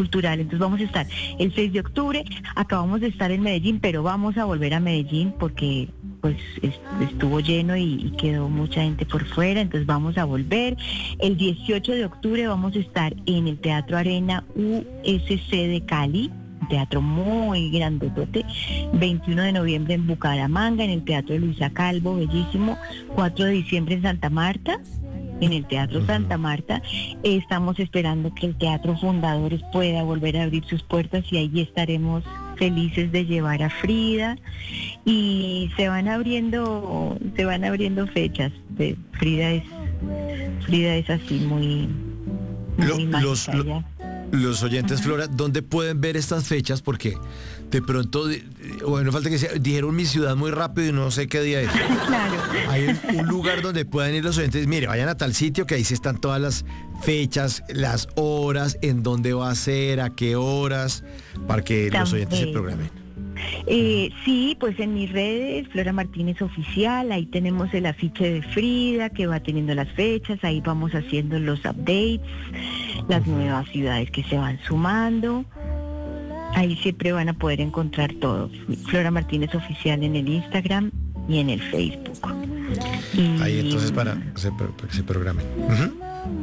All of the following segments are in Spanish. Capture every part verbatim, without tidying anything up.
cultural. Entonces vamos a estar el seis de octubre, acabamos de estar en Medellín, pero vamos a volver a Medellín porque pues estuvo lleno y, y quedó mucha gente por fuera, entonces vamos a volver. El dieciocho de octubre vamos a estar en el Teatro Arena U S C de Cali, un teatro muy grandotote. veintiuno de noviembre en Bucaramanga, en el Teatro de Luisa Calvo, bellísimo. cuatro de diciembre en Santa Marta, en el Teatro Santa Marta. Estamos esperando que el Teatro Fundadores pueda volver a abrir sus puertas y ahí estaremos felices de llevar a Frida. Y se van abriendo, se van abriendo fechas. De Frida es, Frida es así muy, muy Lo, los, lo, los oyentes, uh-huh. Flora, ¿dónde pueden ver estas fechas? Porque de pronto, bueno, falta que sea, dijeron mi ciudad muy rápido y no sé qué día es. Claro. Hay un lugar donde puedan ir los oyentes, mire, vayan a tal sitio que ahí sí están todas las fechas, las horas, en dónde va a ser, a qué horas, para que También. los oyentes se programen. Eh, sí, pues en mis redes, Flora Martínez Oficial, ahí tenemos el afiche de Frida que va teniendo las fechas, ahí vamos haciendo los updates, las uh-huh. nuevas ciudades que se van sumando, ahí siempre van a poder encontrar todo. Flora Martínez Oficial en el Instagram y en el Facebook. Y, ahí entonces para, para que se programen. Uh-huh.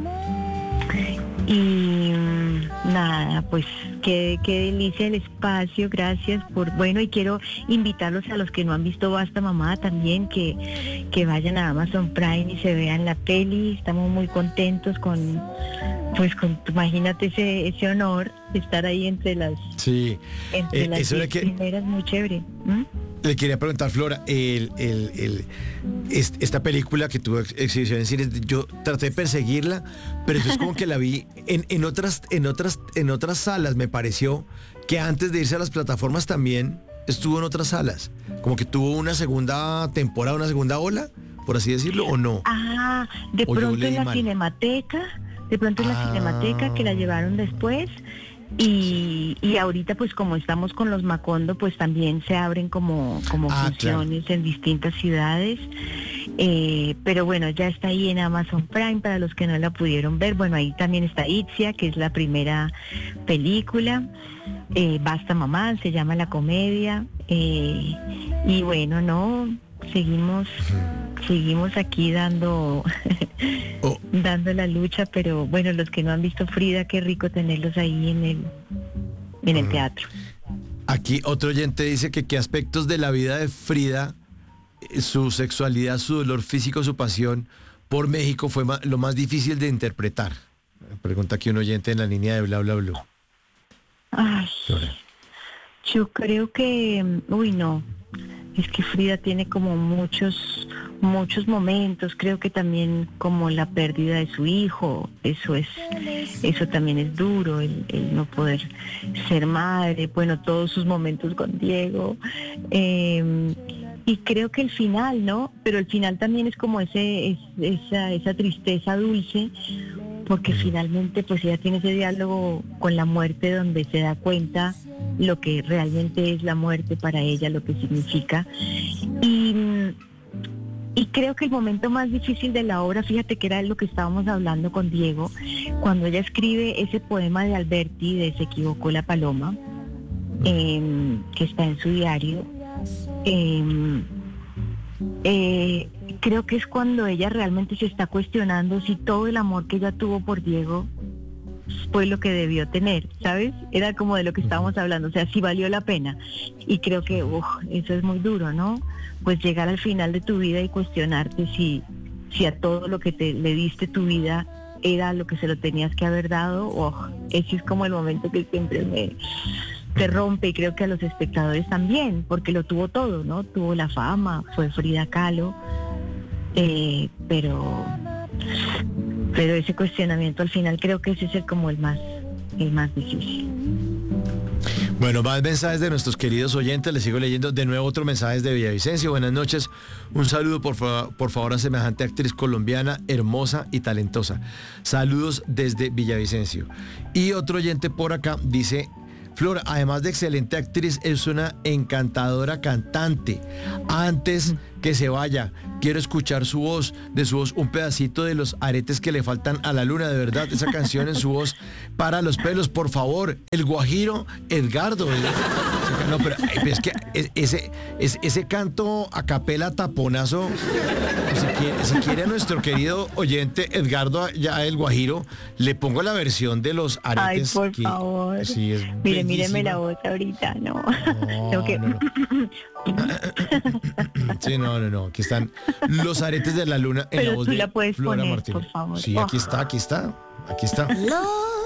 Y nada, pues qué, qué delicia el espacio, gracias por, bueno, y quiero invitarlos a los que no han visto Basta Mamá también, que, que vayan a Amazon Prime y se vean la peli. Estamos muy contentos con, pues con, imagínate ese, ese honor de estar ahí entre las, sí. entre eh, las eso era que... primeras, muy chévere. ¿Mm? Le quería preguntar, Flora, el, el, el, esta película que tuvo exhibición en cines, yo traté de perseguirla, pero entonces como que la vi en, en otras, en otras, en otras salas. Me pareció que antes de irse a las plataformas también estuvo en otras salas. Como que tuvo una segunda temporada, una segunda ola, por así decirlo, ¿o no? Ah, de ¿O pronto en la mal? Cinemateca, de pronto en la ah. Cinemateca que la llevaron después. Y, y ahorita pues como estamos con los Macondo, pues también se abren como, como ah, funciones claro. en distintas ciudades, eh, pero bueno, ya está ahí en Amazon Prime para los que no la pudieron ver. Bueno, ahí también está Itzia, que es la primera película, eh, Basta Mamá, se llama la comedia, eh, y bueno, no, seguimos... Seguimos aquí dando oh. dando la lucha, pero bueno, los que no han visto Frida, qué rico tenerlos ahí en el en el uh-huh. teatro. Aquí otro oyente dice que qué aspectos de la vida de Frida, su sexualidad, su dolor físico, su pasión por México fue ma- lo más difícil de interpretar. Pregunta aquí un oyente en la línea de bla bla bla. Ay, yo creo que, uy no, es que Frida tiene como muchos, muchos momentos. Creo que también como la pérdida de su hijo, eso es, eso también es duro, el, el no poder ser madre, bueno, todos sus momentos con Diego, eh, y creo que el final, ¿no? Pero el final también es como ese, es, esa, esa tristeza dulce, porque finalmente pues ella tiene ese diálogo con la muerte donde se da cuenta lo que realmente es la muerte para ella, lo que significa. Y, y creo que el momento más difícil de la obra, fíjate que era lo que estábamos hablando con Diego, cuando ella escribe ese poema de Alberti, de Se equivocó la paloma, eh, que está en su diario, eh, eh, creo que es cuando ella realmente se está cuestionando si todo el amor que ella tuvo por Diego fue lo que debió tener, ¿sabes? Era como de lo que estábamos hablando, o sea, si valió la pena. Y creo que, uf, eso es muy duro, ¿no? Pues llegar al final de tu vida y cuestionarte si, si a todo lo que te le diste tu vida era lo que se lo tenías que haber dado. Oh, ese es como el momento que siempre me te rompe, y creo que a los espectadores también, porque lo tuvo todo, ¿no? Tuvo la fama, fue Frida Kahlo, eh, pero pero ese cuestionamiento al final creo que ese es el como el más el más difícil. Bueno, más mensajes de nuestros queridos oyentes, les sigo leyendo de nuevo otro mensaje de Villavicencio. Buenas noches, un saludo por, fa- por favor a semejante actriz colombiana, hermosa y talentosa. Saludos desde Villavicencio. Y otro oyente por acá dice: Flora, además de excelente actriz, es una encantadora cantante. Antes que se vaya. Quiero escuchar su voz, de su voz, un pedacito de los aretes que le faltan a la luna, de verdad, esa canción en su voz para los pelos, por favor. El Guajiro Edgardo. No, pero ay, es que ese, ese, ese canto a capela taponazo, si quiere, si quiere a nuestro querido oyente Edgardo, ya el Guajiro, le pongo la versión de los aretes. Ay, por que, favor. Sí, es Mire, bellísima. míreme la voz ahorita, no. No, Tengo que... no, no. Sí, no, no, no. Aquí están los aretes de la luna en Pero la voz tú de la puedes Flora poner, Martínez. por favor. Sí, aquí está, aquí está, aquí está. Los